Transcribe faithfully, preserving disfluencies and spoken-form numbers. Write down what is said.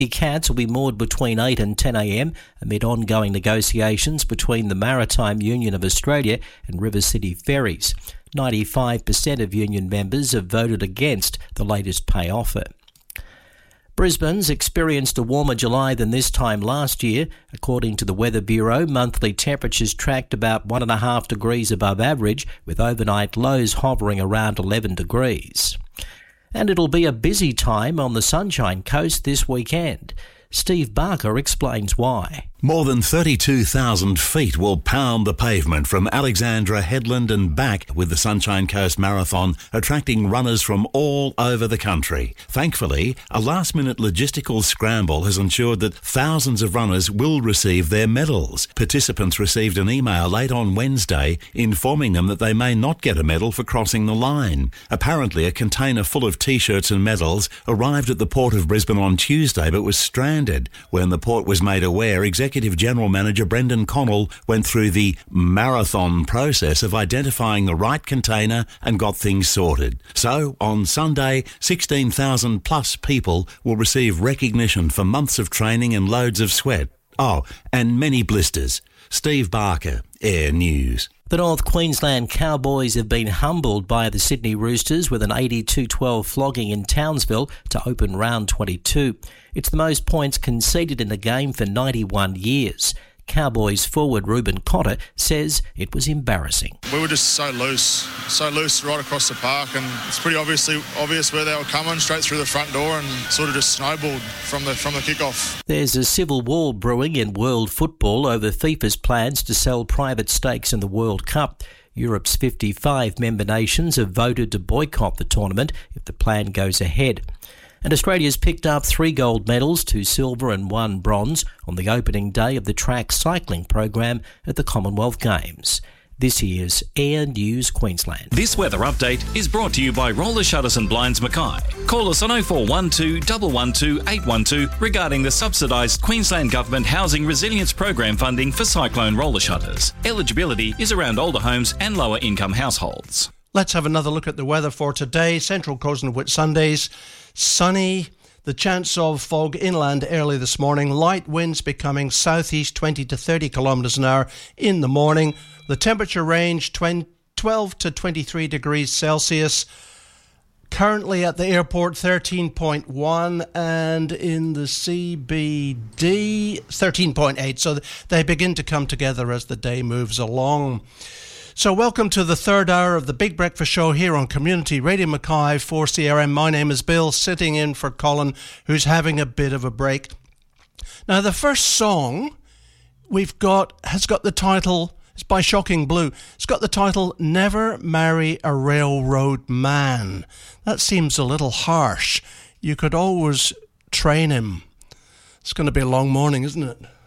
Cats will be moored between eight and ten a m amid ongoing negotiations between the Maritime Union of Australia and River City Ferries. ninety-five percent of union members have voted against the latest pay offer. Brisbane's experienced a warmer July than this time last year. According to the Weather Bureau, monthly temperatures tracked about one and a half degrees above average, with overnight lows hovering around eleven degrees. And it'll be a busy time on the Sunshine Coast this weekend. Steve Barker explains why. More than thirty-two thousand feet will pound the pavement from Alexandra Headland and back, with the Sunshine Coast Marathon attracting runners from all over the country. Thankfully, a last-minute logistical scramble has ensured that thousands of runners will receive their medals. Participants received an email late on Wednesday informing them that they may not get a medal for crossing the line. Apparently, a container full of T-shirts and medals arrived at the Port of Brisbane on Tuesday but was stranded. When the port was made aware, Executive General Manager Brendan Connell went through the marathon process of identifying the right container and got things sorted. So, on Sunday, sixteen thousand plus people will receive recognition for months of training and loads of sweat. Oh, and many blisters. Steve Barker, Air News. The North Queensland Cowboys have been humbled by the Sydney Roosters with an eighty-two twelve flogging in Townsville to open round twenty-two. It's the most points conceded in a game for ninety-one years. Cowboys forward Ruben Cotter says it was embarrassing. We were just so loose, so loose right across the park, and it's pretty obviously obvious where they were coming, straight through the front door, and sort of just snowballed from the from the kickoff. There's a civil war brewing in world football over FIFA's plans to sell private stakes in the World Cup. Europe's fifty-five member nations have voted to boycott the tournament if the plan goes ahead. And Australia's picked up three gold medals, two silver and one bronze on the opening day of the track cycling program at the Commonwealth Games. This year's Air News Queensland. This weather update is brought to you by Roller Shutters and Blinds Mackay. Call us on oh four one two, one one two, eight one two regarding the subsidised Queensland Government Housing Resilience Program funding for cyclone roller shutters. Eligibility is around older homes and lower income households. Let's have another look at the weather for today. Central Coast and Whitsundays, sunny. The chance of fog inland early this morning. Light winds becoming southeast twenty to thirty kilometres an hour in the morning. The temperature range twelve to twenty-three degrees Celsius. Currently at the airport thirteen point one, and in the C B D thirteen point eight. So they begin to come together as the day moves along. So welcome to the third hour of the Big Breakfast Show here on Community Radio Mackay for C R M. My name is Bill, sitting in for Colin, who's having a bit of a break. Now, the first song we've got has got the title, it's by Shocking Blue. It's got the title, Never Marry a Railroad Man. That seems a little harsh. You could always train him. It's going to be a long morning, isn't it?